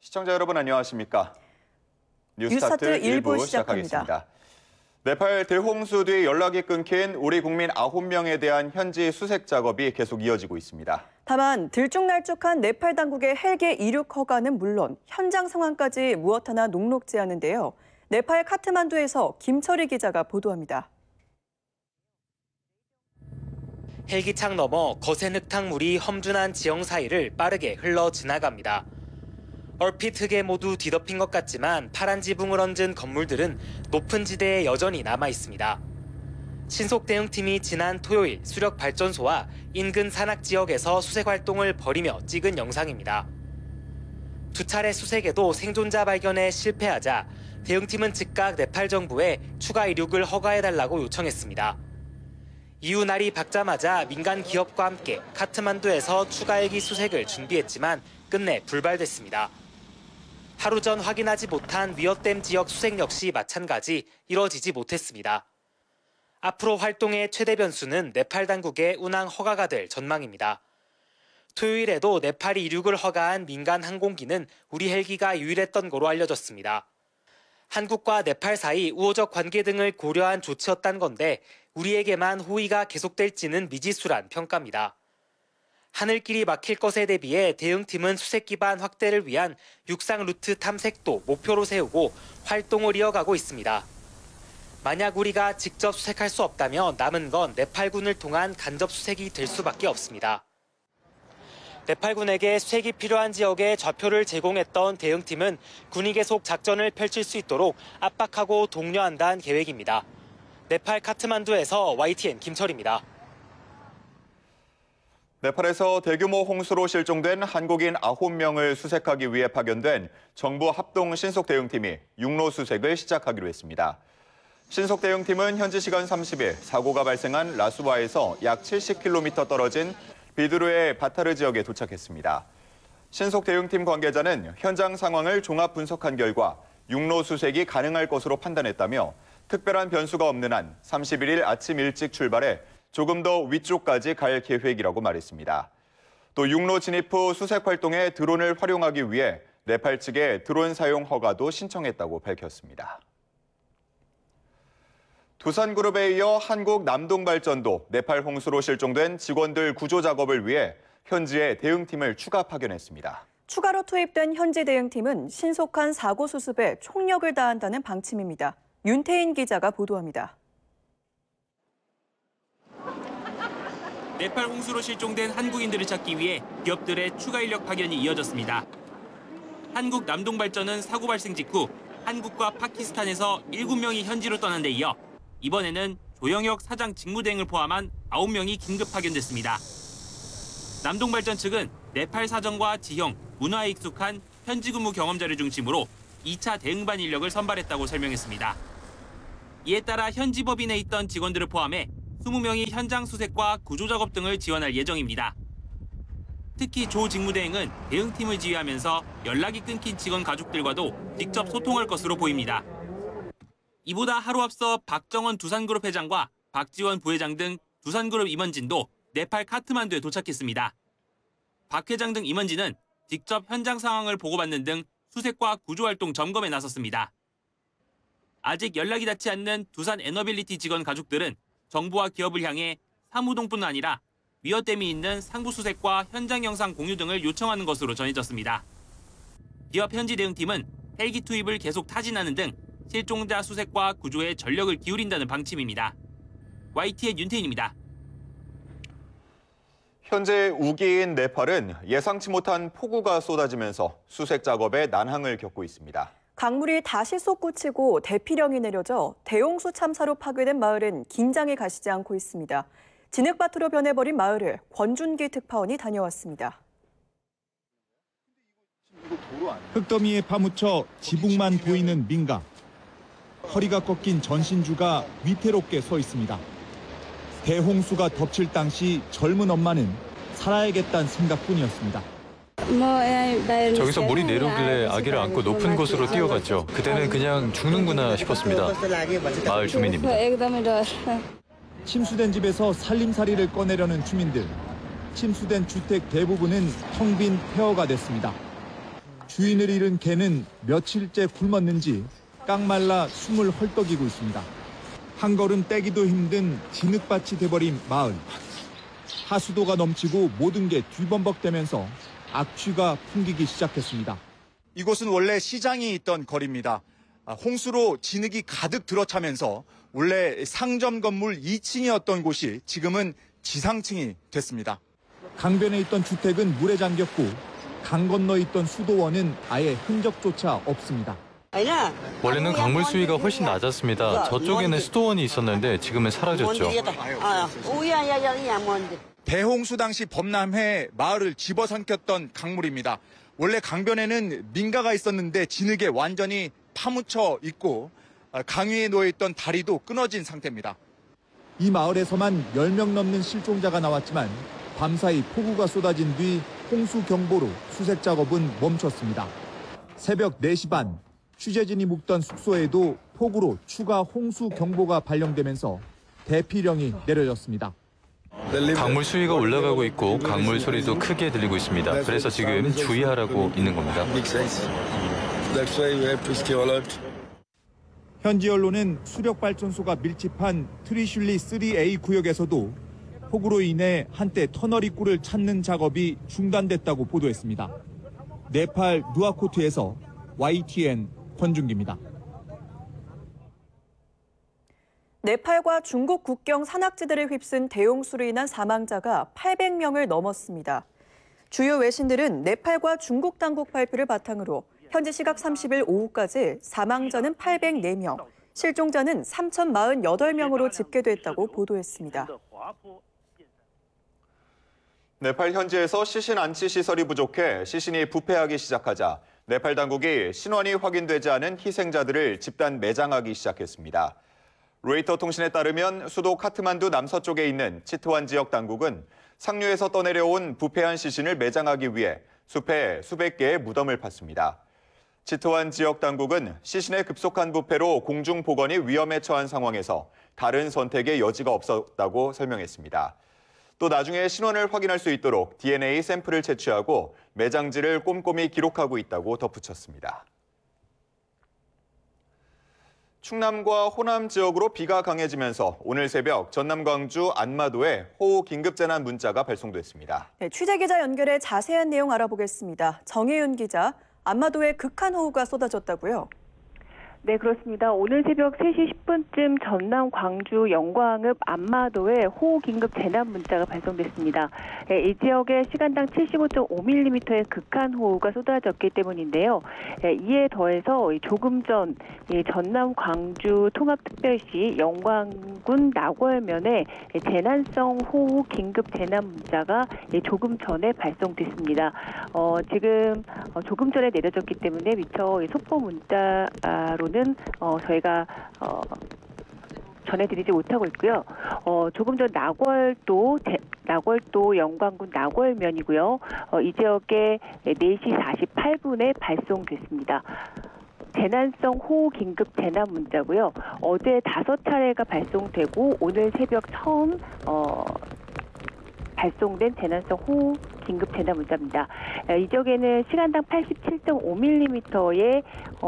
시청자 여러분 안녕하십니까? 뉴스타트 1부 시작하겠습니다. 네팔 대홍수 뒤 연락이 끊긴 우리 국민 9명에 대한 현지 수색 작업이 계속 이어지고 있습니다. 다만 들쭉날쭉한 네팔 당국의 헬기 이륙 허가는 물론 현장 상황까지 무엇 하나 녹록지 않은데요. 네팔 카트만두에서 김철희 기자가 보도합니다. 헬기창 너머 거센 흙탕물이 험준한 지형 사이를 빠르게 흘러 지나갑니다. 얼핏 흙에 모두 뒤덮인 것 같지만 파란 지붕을 얹은 건물들은 높은 지대에 여전히 남아 있습니다. 신속 대응팀이 지난 토요일 수력 발전소와 인근 산악 지역에서 수색 활동을 벌이며 찍은 영상입니다. 두 차례 수색에도 생존자 발견에 실패하자 대응팀은 즉각 네팔 정부에 추가 이륙을 허가해달라고 요청했습니다. 이후 날이 밝자마자 민간 기업과 함께 카트만두에서 추가 헬기 수색을 준비했지만 끝내 불발됐습니다. 하루 전 확인하지 못한 위어댐 지역 수색 역시 마찬가지 이뤄지지 못했습니다. 앞으로 활동의 최대 변수는 네팔 당국의 운항 허가가 될 전망입니다. 토요일에도 네팔이 이륙을 허가한 민간 항공기는 우리 헬기가 유일했던 거로 알려졌습니다. 한국과 네팔 사이 우호적 관계 등을 고려한 조치였단 건데 우리에게만 호의가 계속될지는 미지수란 평가입니다. 하늘길이 막힐 것에 대비해 대응팀은 수색 기반 확대를 위한 육상 루트 탐색도 목표로 세우고 활동을 이어가고 있습니다. 만약 우리가 직접 수색할 수 없다면 남은 건 네팔군을 통한 간접 수색이 될 수밖에 없습니다. 네팔군에게 수색이 필요한 지역에 좌표를 제공했던 대응팀은 군이 계속 작전을 펼칠 수 있도록 압박하고 독려한다는 계획입니다. 네팔 카트만두에서 YTN 김철입니다. 네팔에서 대규모 홍수로 실종된 한국인 9명을 수색하기 위해 파견된 정부 합동 신속대응팀이 육로 수색을 시작하기로 했습니다. 신속대응팀은 현지 시간 30일 사고가 발생한 라수바에서 약 70km 떨어진 비드루의 바타르 지역에 도착했습니다. 신속대응팀 관계자는 현장 상황을 종합 분석한 결과 육로 수색이 가능할 것으로 판단했다며 특별한 변수가 없는 한 31일 아침 일찍 출발해 조금 더 위쪽까지 갈 계획이라고 말했습니다. 또 육로 진입 후 수색 활동에 드론을 활용하기 위해 네팔 측에 드론 사용 허가도 신청했다고 밝혔습니다. 두산그룹에 이어 한국 남동발전도 네팔 홍수로 실종된 직원들 구조 작업을 위해 현지에 대응팀을 추가 파견했습니다. 추가로 투입된 현지 대응팀은 신속한 사고 수습에 총력을 다한다는 방침입니다. 윤태인 기자가 보도합니다. 네팔 홍수로 실종된 한국인들을 찾기 위해 기업들의 추가 인력 파견이 이어졌습니다. 한국 남동발전은 사고 발생 직후 한국과 파키스탄에서 7명이 현지로 떠난 데 이어 이번에는 조영혁 사장 직무대행을 포함한 9명이 긴급 파견됐습니다. 남동발전 측은 네팔 사정과 지형, 문화에 익숙한 현지 근무 경험자를 중심으로 2차 대응반 인력을 선발했다고 설명했습니다. 이에 따라 현지 법인에 있던 직원들을 포함해 20명이 현장 수색과 구조 작업 등을 지원할 예정입니다. 특히 조 직무대행은 대응팀을 지휘하면서 연락이 끊긴 직원 가족들과도 직접 소통할 것으로 보입니다. 이보다 하루 앞서 박정원 두산그룹 회장과 박지원 부회장 등 두산그룹 임원진도 네팔 카트만두에 도착했습니다. 박 회장 등 임원진은 직접 현장 상황을 보고받는 등 수색과 구조활동 점검에 나섰습니다. 아직 연락이 닿지 않는 두산 에너빌리티 직원 가족들은 정부와 기업을 향해 사무동뿐 아니라 위어댐이 있는 상부 수색과 현장 영상 공유 등을 요청하는 것으로 전해졌습니다. 기업 현지 대응팀은 헬기 투입을 계속 타진하는 등 실종자 수색과 구조에 전력을 기울인다는 방침입니다. YTN 윤태인입니다. 현재 우기인 네팔은 예상치 못한 폭우가 쏟아지면서 수색 작업에 난항을 겪고 있습니다. 강물이 다시 솟구치고 대피령이 내려져 대홍수 참사로 파괴된 마을은 긴장이 가시지 않고 있습니다. 진흙밭으로 변해버린 마을을 권준기 특파원이 다녀왔습니다. 흙더미에 파묻혀 지붕만 보이는 민가. 허리가 꺾인 전신주가 위태롭게 서 있습니다. 대홍수가 덮칠 당시 젊은 엄마는 살아야겠다는 생각뿐이었습니다. 저기서 물이 내려오길래 아기를 안고 높은 곳으로 뛰어갔죠. 그때는 그냥 죽는구나 싶었습니다. 마을 주민입니다. 침수된 집에서 살림살이를 꺼내려는 주민들. 침수된 주택 대부분은 텅 빈 폐허가 됐습니다. 주인을 잃은 개는 며칠째 굶었는지 깡말라 숨을 헐떡이고 있습니다. 한 걸음 떼기도 힘든 진흙밭이 돼버린 마을. 하수도가 넘치고 모든 게 뒤범벅되면서 악취가 풍기기 시작했습니다. 이곳은 원래 시장이 있던 거리입니다. 홍수로 진흙이 가득 들어차면서 원래 상점 건물 2층이었던 곳이 지금은 지상층이 됐습니다. 강변에 있던 주택은 물에 잠겼고 강 건너 있던 수도원은 아예 흔적조차 없습니다. 원래는 강물 수위가 훨씬 낮았습니다. 저쪽에는 수도원이 있었는데 지금은 사라졌죠. 대홍수 당시 범람해 마을을 집어삼켰던 강물입니다. 원래 강변에는 민가가 있었는데 진흙에 완전히 파묻혀 있고 강 위에 놓여있던 다리도 끊어진 상태입니다. 이 마을에서만 10명 넘는 실종자가 나왔지만 밤사이 폭우가 쏟아진 뒤 홍수 경보로 수색 작업은 멈췄습니다. 새벽 4시 반 취재진이 묵던 숙소에도 폭우로 추가 홍수 경보가 발령되면서 대피령이 내려졌습니다. 강물 수위가 올라가고 있고 강물 소리도 크게 들리고 있습니다. 그래서 지금 주의하라고 있는 겁니다. 현지 언론은 수력발전소가 밀집한 트리슐리 3A 구역에서도 폭우로 인해 한때 터널 입구를 찾는 작업이 중단됐다고 보도했습니다. 네팔 누아코트에서 YTN 권준기입니다. 네팔과 중국 국경 산악지대를 휩쓴 대홍수로 인한 사망자가 800명을 넘었습니다. 주요 외신들은 네팔과 중국 당국 발표를 바탕으로 현지 시각 30일 오후까지 사망자는 804명, 실종자는 3,048명으로 집계됐다고 보도했습니다. 네팔 현지에서 시신 안치 시설이 부족해 시신이 부패하기 시작하자 네팔 당국이 신원이 확인되지 않은 희생자들을 집단 매장하기 시작했습니다. 로이터 통신에 따르면 수도 카트만두 남서쪽에 있는 치트완 지역 당국은 상류에서 떠내려온 부패한 시신을 매장하기 위해 숲에 수백 개의 무덤을 팠습니다. 치트완 지역 당국은 시신의 급속한 부패로 공중 보건이 위험에 처한 상황에서 다른 선택의 여지가 없었다고 설명했습니다. 또 나중에 신원을 확인할 수 있도록 DNA 샘플을 채취하고 매장지를 꼼꼼히 기록하고 있다고 덧붙였습니다. 충남과 호남 지역으로 비가 강해지면서 오늘 새벽 전남 광주 안마도에 호우 긴급재난 문자가 발송됐습니다. 네, 취재기자 연결해 자세한 내용 알아보겠습니다. 정혜윤 기자, 안마도에 극한 호우가 쏟아졌다고요? 네, 그렇습니다. 오늘 새벽 3시 10분쯤 전남 광주 영광읍 안마도에 호우 긴급 재난 문자가 발송됐습니다. 이 지역에 시간당 75.5mm의 극한 호우가 쏟아졌기 때문인데요. 이에 더해서 조금 전 전남 광주 통합특별시 영광군 낙월면에 재난성 호우 긴급 재난 문자가 조금 전에 발송됐습니다. 지금 조금 전에 내려졌기 때문에 미처 속보 문자로 는 저희가 전해드리지 못하고 있고요. 조금 전 낙월도 영광군 낙월면이고요. 이 지역에 4시 48분에 발송됐습니다. 재난성 호우 긴급 재난 문자고요. 어제 5차례가 발송되고 오늘 새벽 처음 발송된 재난성 호우 긴급 재난 문자입니다. 이 지역에는 시간당 87.5mm의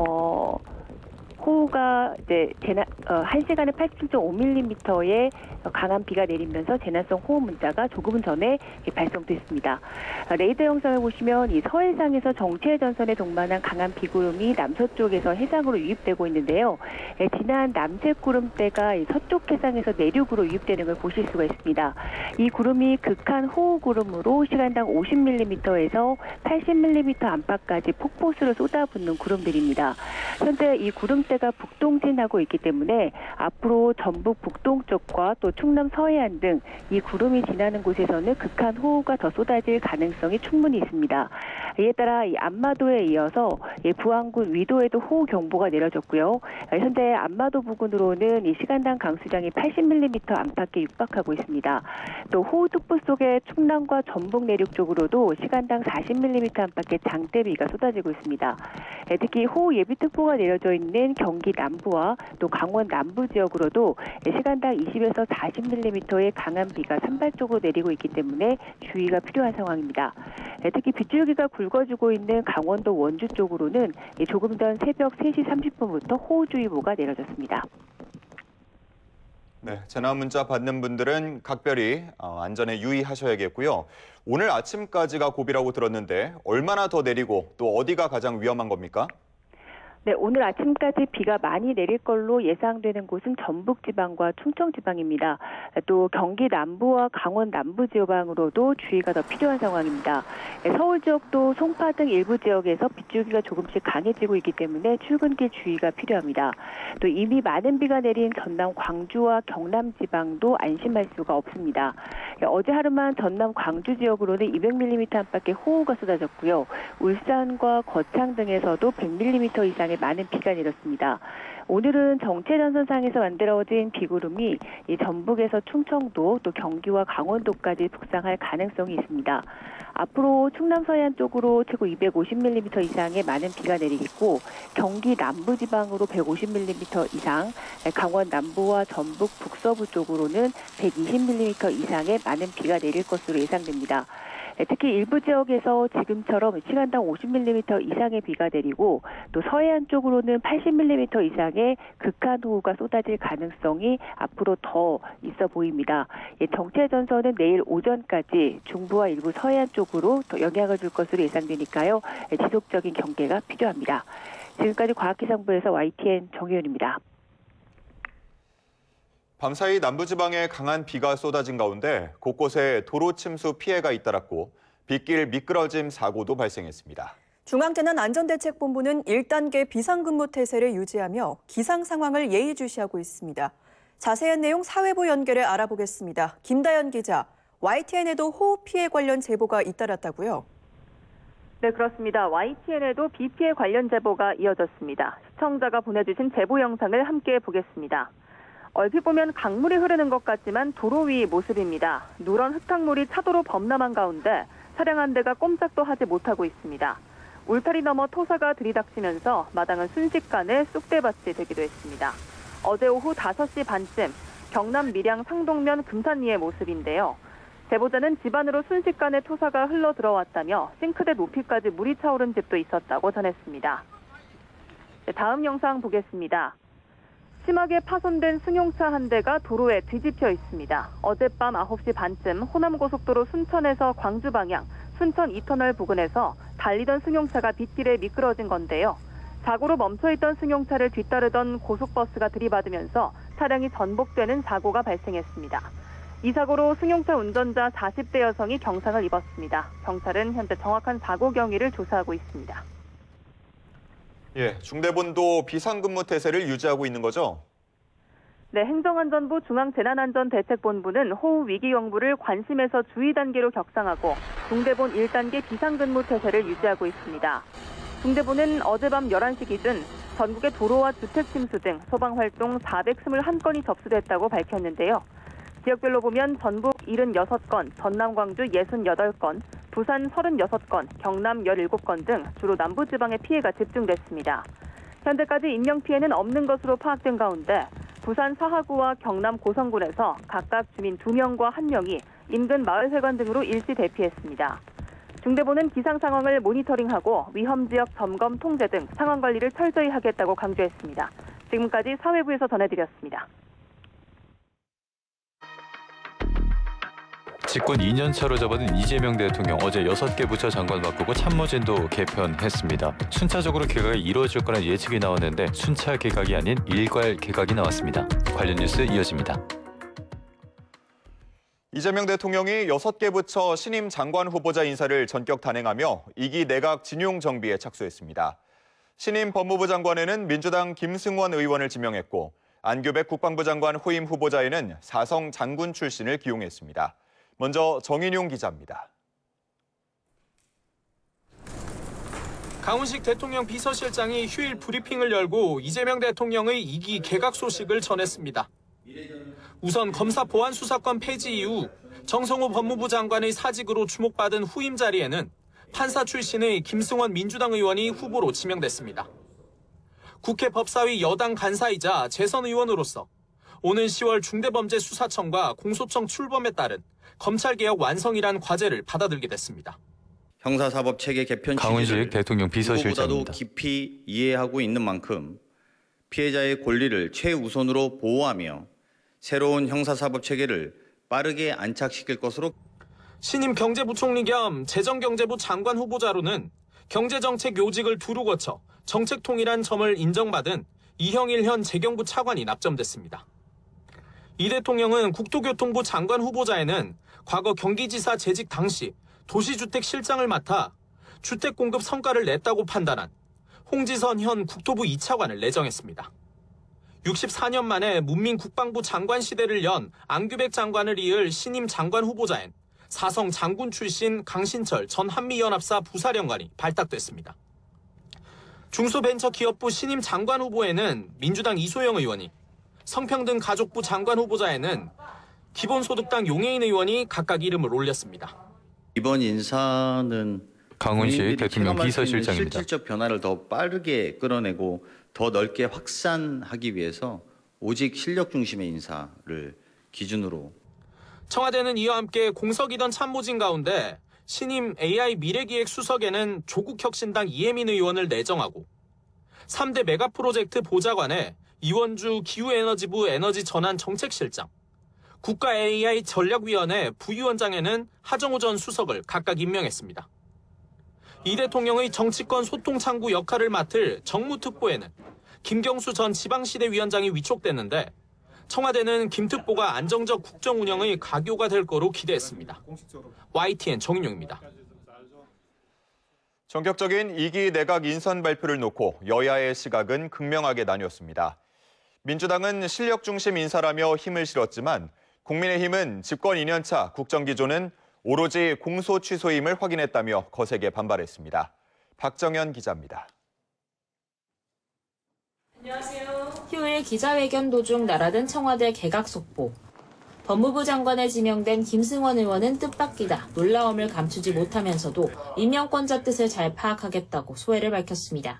호우가 이제 1시간에 87.5mm의 강한 비가 내리면서 재난성 호우 문자가 조금 전에 발송됐습니다. 레이더 영상을 보시면 이 서해상에서 정체 전선에 동반한 강한 비구름이 남서쪽에서 해상으로 유입되고 있는데요. 지난 남색 구름대가 이 서쪽 해상에서 내륙으로 유입되는 걸 보실 수가 있습니다. 이 구름이 극한 호우 구름으로 시간당 50mm에서 80mm 안팎까지 폭포수를 쏟아붓는 구름들입니다. 현재 이 구름대가 북동진하고 있기 때문에 앞으로 전북 북동쪽과 또 충남 서해안 등 이 구름이 지나는 곳에서는 극한 호우가 더 쏟아질 가능성이 충분히 있습니다. 이에 따라 이 안마도에 이어서 부안군 위도에도 호우 경보가 내려졌고요. 현재 안마도 부근으로는 이 시간당 강수량이 80mm 안팎에 육박하고 있습니다. 또 호우특보 속에 충남과 전북 내륙 쪽으로도 시간당 40mm 안팎의 장대비가 쏟아지고 있습니다. 특히 호우예비특보가 내려져 있는 경기 남부와 또 강원 남부 지역으로도 시간당 20에서 40mm의 강한 비가 산발적으로 내리고 있기 때문에 주의가 필요한 상황입니다. 특히 빗줄기가 굵어지고 있는 강원도 원주 쪽으로는 조금 전 새벽 3시 30분부터 호우주의보가 내려졌습니다. 네, 재난 문자 받는 분들은 각별히 안전에 유의하셔야겠고요. 오늘 아침까지가 고비라고 들었는데 얼마나 더 내리고 또 어디가 가장 위험한 겁니까? 네, 오늘 아침까지 비가 많이 내릴 걸로 예상되는 곳은 전북지방과 충청지방입니다. 또 경기 남부와 강원 남부 지방으로도 주의가 더 필요한 상황입니다. 서울 지역도 송파 등 일부 지역에서 빗줄기가 조금씩 강해지고 있기 때문에 출근길 주의가 필요합니다. 또 이미 많은 비가 내린 전남 광주와 경남 지방도 안심할 수가 없습니다. 어제 하루만 전남 광주 지역으로는 200mm 안팎의 호우가 쏟아졌고요. 울산과 거창 등에서도 100mm 이상의 많은 비가 내렸습니다. 오늘은 정체전선상에서 만들어진 비구름이 전북에서 충청도 또 경기와 강원도까지 북상할 가능성이 있습니다. 앞으로 충남 서해안 쪽으로 최고 250mm 이상의 많은 비가 내리겠고 경기 남부 지방으로 150mm 이상, 강원 남부와 전북 북서부 쪽으로는 120mm 이상의 많은 비가 내릴 것으로 예상됩니다. 특히 일부 지역에서 지금처럼 시간당 50mm 이상의 비가 내리고 또 서해안 쪽으로는 80mm 이상의 극한호우가 쏟아질 가능성이 앞으로 더 있어 보입니다. 정체전선은 내일 오전까지 중부와 일부 서해안 쪽으로 더 영향을 줄 것으로 예상되니까요. 지속적인 경계가 필요합니다. 지금까지 과학기상부에서 YTN 정혜연입니다. 밤사이 남부지방에 강한 비가 쏟아진 가운데 곳곳에 도로 침수 피해가 잇따랐고 빗길 미끄러짐 사고도 발생했습니다. 중앙재난안전대책본부는 1단계 비상근무 태세를 유지하며 기상 상황을 예의주시하고 있습니다. 자세한 내용 사회부 연결해 알아보겠습니다. 김다연 기자, YTN에도 호우 피해 관련 제보가 잇따랐다고요? 네, 그렇습니다. YTN에도 비 피해 관련 제보가 이어졌습니다. 시청자가 보내주신 제보 영상을 함께 보겠습니다. 얼핏 보면 강물이 흐르는 것 같지만 도로 위 모습입니다. 누런 흙탕물이 차도로 범람한 가운데 차량 한 대가 꼼짝도 하지 못하고 있습니다. 울타리 너머 토사가 들이닥치면서 마당은 순식간에 쑥대밭이 되기도 했습니다. 어제 오후 5시 반쯤 경남 밀양 상동면 금산리의 모습인데요. 제보자는 집안으로 순식간에 토사가 흘러 들어왔다며 싱크대 높이까지 물이 차오른 집도 있었다고 전했습니다. 네, 다음 영상 보겠습니다. 심하게 파손된 승용차 한 대가 도로에 뒤집혀 있습니다. 어젯밤 9시 반쯤 호남고속도로 순천에서 광주 방향 순천 2터널 부근에서 달리던 승용차가 빗길에 미끄러진 건데요. 사고로 멈춰있던 승용차를 뒤따르던 고속버스가 들이받으면서 차량이 전복되는 사고가 발생했습니다. 이 사고로 승용차 운전자 40대 여성이 경상을 입었습니다. 경찰은 현재 정확한 사고 경위를 조사하고 있습니다. 예, 중대본도 비상근무 태세를 유지하고 있는 거죠? 네, 행정안전부 중앙재난안전대책본부는 호우 위기경보를 관심에서 주의 단계로 격상하고 중대본 1단계 비상근무 태세를 유지하고 있습니다. 중대본은 어젯밤 11시 기준 전국의 도로와 주택 침수 등 소방활동 421건이 접수됐다고 밝혔는데요. 지역별로 보면 전북 76건, 전남 광주 68건, 부산 36건, 경남 17건 등 주로 남부지방에 피해가 집중됐습니다. 현재까지 인명피해는 없는 것으로 파악된 가운데 부산 사하구와 경남 고성군에서 각각 주민 2명과 1명이 인근 마을회관 등으로 일시 대피했습니다. 중대본은 기상 상황을 모니터링하고 위험지역 점검 통제 등 상황 관리를 철저히 하겠다고 강조했습니다. 지금까지 사회부에서 전해드렸습니다. 집권 2년 차로 접어든 이재명 대통령 어제 6개 부처 장관 바꾸고 참모진도 개편했습니다. 순차적으로 개각이 이루어질 거란 예측이 나왔는데 순차 개각이 아닌 일괄 개각이 나왔습니다. 관련 뉴스 이어집니다. 이재명 대통령이 6개 부처 신임 장관 후보자 인사를 전격 단행하며 2기 내각 진용 정비에 착수했습니다. 신임 법무부 장관에는 민주당 김승원 의원을 지명했고 안규백 국방부 장관 후임 후보자에는 사성 장군 출신을 기용했습니다. 먼저 정인용 기자입니다. 강훈식 대통령 비서실장이 휴일 브리핑을 열고 이재명 대통령의 2기 개각 소식을 전했습니다. 우선 검사 보안 수사권 폐지 이후 정성호 법무부 장관의 사직으로 주목받은 후임 자리에는 판사 출신의 김승원 민주당 의원이 후보로 지명됐습니다. 국회 법사위 여당 간사이자 재선 의원으로서 오는 10월 중대범죄수사청과 공소청 출범에 따른 검찰개혁 완성이란 과제를 받아들게 됐습니다. 형사사법체계 개편 강훈식 대통령 비서실장입니다. 누구보다도 깊이 이해하고 있는 만큼 피해자의 권리를 최우선으로 보호하며 새로운 형사사법체계를 빠르게 안착시킬 것으로. 신임 경제부총리 겸 재정경제부 장관 후보자로는 경제정책 요직을 두루 거쳐 정책 통일한 점을 인정받은 이형일 현 재경부 차관이 납점됐습니다. 이 대통령은 국토교통부 장관 후보자에는 과거 경기지사 재직 당시 도시주택실장을 맡아 주택 공급 성과를 냈다고 판단한 홍지선 현 국토부 2차관을 내정했습니다. 64년 만에 문민국방부 장관 시대를 연 안규백 장관을 이을 신임 장관 후보자엔 사성 장군 출신 강신철 전 한미연합사 부사령관이 발탁됐습니다. 중소벤처기업부 신임 장관 후보에는 민주당 이소영 의원이, 성평등가족부 장관 후보자에는 기본소득당 용해인 의원이 각각 이름을 올렸습니다. 이번 인사는 강훈식 대통령 비서실장입니다. 실질적 변화를 더 빠르게 끌어내고 더 넓게 확산하기 위해서 오직 실력 중심의 인사를 기준으로. 청와대는 이와 함께 공석이던 참모진 가운데 신임 AI 미래기획 수석에는 조국혁신당 이혜민 의원을 내정하고 3대 메가프로젝트 보좌관에 이원주 기후에너지부 에너지전환정책실장, 국가 AI 전략위원회 부위원장에는 하정우 전 수석을 각각 임명했습니다. 이 대통령의 정치권 소통창구 역할을 맡을 정무특보에는 김경수 전 지방시대위원장이 위촉됐는데 청와대는 김 특보가 안정적 국정 운영의 가교가 될 거로 기대했습니다. YTN 정인용입니다. 전격적인 2기 내각 인선 발표를 놓고 여야의 시각은 극명하게 나뉘었습니다. 민주당은 실력 중심 인사라며 힘을 실었지만 국민의힘은 집권 2년차 국정기조는 오로지 공소 취소임을 확인했다며 거세게 반발했습니다. 박정현 기자입니다. 안녕하세요. 휴일 기자회견 도중 날아든 청와대 개각 속보. 법무부 장관에 지명된 김승원 의원은 뜻밖이다. 놀라움을 감추지 못하면서도 임명권자 뜻을 잘 파악하겠다고 소회를 밝혔습니다.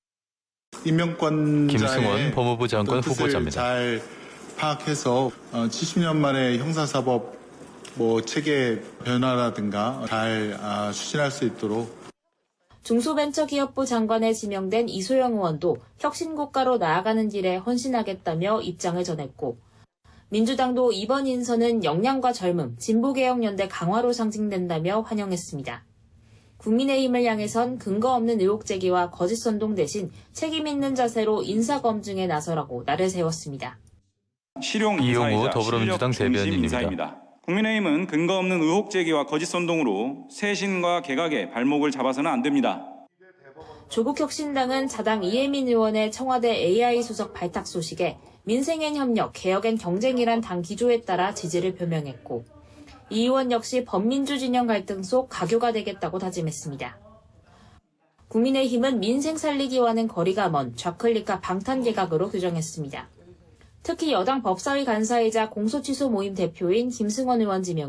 임명권자의 김승원 법무부 장관 뜻을 후보자입니다. 잘 파악해서 70년 만에 형사사법 체계 변화라든가 잘 추진할 수 있도록. 중소벤처기업부 장관에 지명된 이소영 의원도 혁신국가로 나아가는 길에 헌신하겠다며 입장을 전했고, 민주당도 이번 인선은 역량과 젊음, 진보개혁연대 강화로 상징된다며 환영했습니다. 국민의힘을 향해선 근거 없는 의혹 제기와 거짓 선동 대신 책임 있는 자세로 인사검증에 나서라고 날을 세웠습니다. 실용 이용우 인사이자 더불어민주당 실력 중심 대변인입니다. 인사입니다. 국민의힘은 근거 없는 의혹 제기와 거짓 선동으로 쇄신과 개각의 발목을 잡아서는 안 됩니다. 조국혁신당은 자당 이혜민 의원의 청와대 AI 수석 발탁 소식에 민생엔 협력, 개혁엔 경쟁이란 당 기조에 따라 지지를 표명했고, 이 의원 역시 범민주 진영 갈등 속 가교가 되겠다고 다짐했습니다. 국민의힘은 민생 살리기와는 거리가 먼 좌클릭과 방탄 개각으로 규정했습니다. 특히 여당 법사위 간사이자 공소취소 모임 대표인 김승원 의원 지명